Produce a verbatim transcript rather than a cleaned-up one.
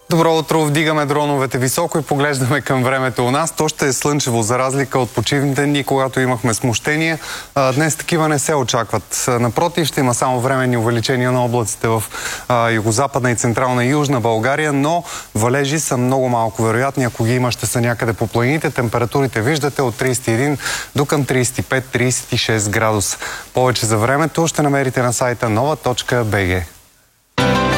Добро утро, вдигаме дроновете високо и поглеждаме към времето у нас. То ще е слънчево, за разлика от почивните дни, когато имахме смущения. Днес такива не се очакват. Напротив, ще има само временни увеличения на облаците в югозападна и централна и южна България, но валежи са много малко вероятни. Ако ги има, ще са някъде по планините. Температурите виждате от тридесет и един до към тридесет и пет до тридесет и шест градуса. Повече за времето ще намерите на сайта нова точка бг.